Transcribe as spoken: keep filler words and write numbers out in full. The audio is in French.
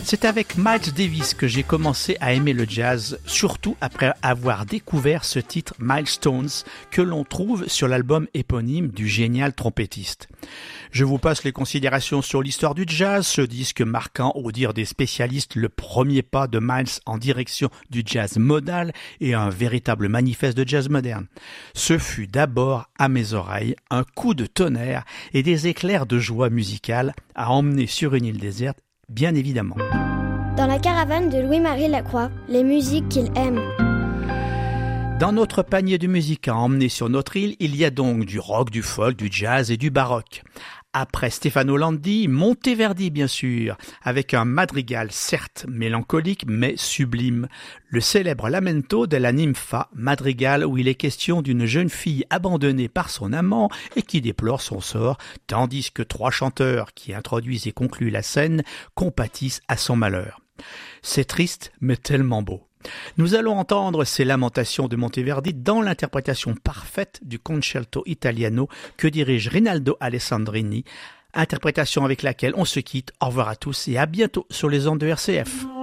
C'est avec Miles Davis que j'ai commencé à aimer le jazz, surtout après avoir découvert ce titre Milestones que l'on trouve sur l'album éponyme du génial trompettiste. Je vous passe les considérations sur l'histoire du jazz, ce disque marquant, au dire des spécialistes, le premier pas de Miles en direction du jazz modal et un véritable manifeste de jazz moderne. Ce fut d'abord, à mes oreilles, un coup de tonnerre et des éclairs de joie musicale à emmener sur une île déserte, bien évidemment. Dans la caravane de Louis-Marie Lacroix, les musiques qu'il aime. Dans notre panier de musique à emmener sur notre île, il y a donc du rock, du folk, du jazz et du baroque. Après Stefano Landi, Monteverdi bien sûr, avec un madrigal certes mélancolique mais sublime. Le célèbre Lamento della Ninfa, madrigal où il est question d'une jeune fille abandonnée par son amant et qui déplore son sort, tandis que trois chanteurs qui introduisent et concluent la scène compatissent à son malheur. C'est triste mais tellement beau. Nous allons entendre ces lamentations de Monteverdi dans l'interprétation parfaite du Concerto Italiano que dirige Rinaldo Alessandrini, interprétation avec laquelle on se quitte. Au revoir à tous et à bientôt sur les ondes de R C F.